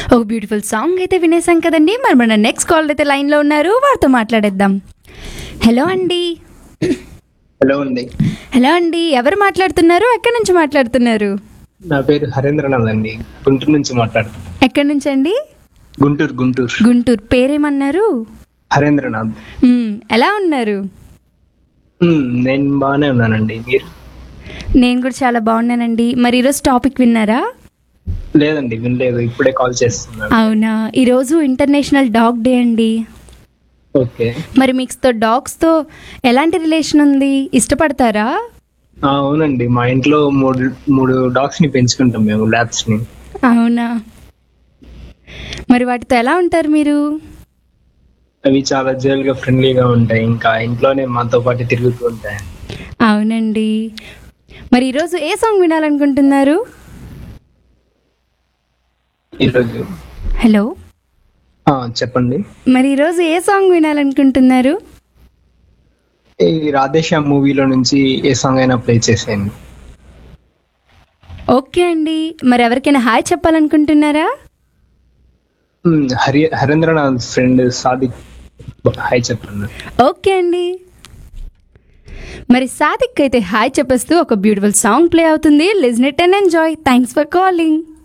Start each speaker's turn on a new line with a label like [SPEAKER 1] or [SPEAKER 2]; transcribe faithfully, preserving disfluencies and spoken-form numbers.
[SPEAKER 1] ఒక beautiful song అయితే వినేసాం కదండి. మరి మన నెక్స్ట్ కాల్ అయితే లైన్లో ఉన్నారు, వారితో మాట్లాడేద్దాం. హలో అండి.
[SPEAKER 2] హలో అండి.
[SPEAKER 1] హలో అండి, ఎవరు మాట్లాడుతున్నారు, ఎక్కడి నుంచి మాట్లాడుతున్నారు?
[SPEAKER 2] నా పేరు హరేంద్రనాథ్ అండి, గుంటూరు నుంచి మాట్లాడుతున్నాను.
[SPEAKER 1] ఎక్కడి నుంచి అండి?
[SPEAKER 2] గుంటూరు గుంటూరు
[SPEAKER 1] గుంటూరు. పేరేమన్నారు?
[SPEAKER 2] హరేంద్రనాథ్.
[SPEAKER 1] మ్మ్, ఎలా ఉన్నారు?
[SPEAKER 2] మ్, నేను బాగానే ఉన్నానండి. మీరు?
[SPEAKER 1] నేను కూడా చాలా బాగున్నానండి. మరి ఈరోజు టాపిక్ విన్నారా?
[SPEAKER 2] లేదండి, వినలేదు, ఇప్పుడే కాల్ చేస్తున్నాను.
[SPEAKER 1] అవునా, ఈరోజు ఇంటర్నేషనల్ డాగ్ డే అండి.
[SPEAKER 2] ఓకే.
[SPEAKER 1] మరి మీకు డాగ్స్తో ఎలాంటి రిలేషన్ ఉంది, ఇష్టపడతారా?
[SPEAKER 2] ఆ, అవునండి, మా ఇంట్లో మూడు మూడు డాగ్స్ ని పెంచుకుంటాం మేము, ల్యాబ్స్ ని.
[SPEAKER 1] అవునా, మరి వాటితో ఎలా ఉంటారు మీరు?
[SPEAKER 2] అవి చాలా జైలుగా ఫ్రెండ్లీగా ఉంటాయి, ఇంకా ఇంట్లోనే మాతో పాటు తిరుగుతూ ఉంటాయి.
[SPEAKER 1] అవునండి. మరి ఈరోజు ఏ సాంగ్ వినాలనుకుంటున్నారు?
[SPEAKER 2] ఈరోజు
[SPEAKER 1] హలో,
[SPEAKER 2] ఆ, చెప్పండి.
[SPEAKER 1] మరి ఈరోజు ఏ సాంగ్ వినాలనుకుంటున్నారు?
[SPEAKER 2] ఈ రాధేశ్యామ్ మూవీలో నుంచి ఏ సాంగ్ అయినా ప్లే చేసేయండి.
[SPEAKER 1] ఓకే అండి. మరి ఎవరికైనా హాయ్ చెప్పాలనుకుంటున్నారా?
[SPEAKER 2] మ్, హరి హరేంద్రనాథ్ ఫ్రెండ్ సాదిక్ హాయ్ చెప్పండి.
[SPEAKER 1] ఓకే అండి. మరి సాదిక్ అయితే హాయ్ చెప్పేస్తూ ఒక బ్యూటిఫుల్ సాంగ్ ప్లే అవుతుంది. Listen it and enjoy. Thanks for calling.